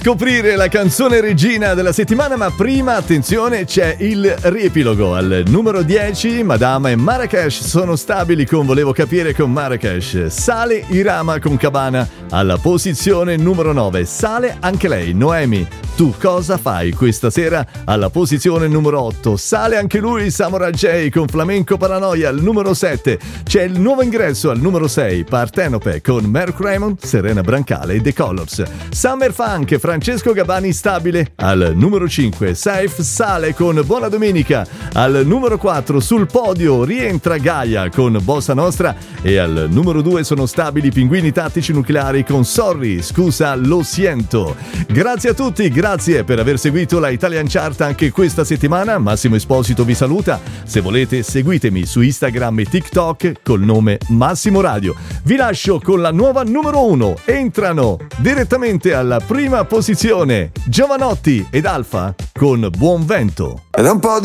Scoprire la canzone regina della settimana, ma prima attenzione, c'è il riepilogo. Al numero 10 Madama e Marrakesh sono stabili con Volevo capire con Marrakesh. Sale Irama con Cabana. Alla posizione numero 9 sale anche lei, Noemi, Tu cosa fai questa sera? Alla posizione numero 8 sale anche lui, Samurai J con Flamenco Paranoia. Al numero 7 c'è il nuovo ingresso al numero 6, Partenope con Merck Raymond, Serena Brancale e The Colors. Summer Funk, Francesco Gabani stabile. Al numero 5 Saif sale con Buona Domenica. Al numero 4 sul podio rientra Gaia con Bossa Nostra. E al numero 2 sono stabili i Pinguini Tattici Nucleari con Sorry, scusa lo siento. Grazie a tutti, grazie per aver seguito la Italian Chart anche questa settimana. Massimo Esposito vi saluta. Se volete seguitemi su Instagram e TikTok col nome Massimo Radio. Vi lascio con la nuova numero 1. Entrano direttamente alla prima posizione Giovanotti ed Alfa con Buon Vento. Ed è un po'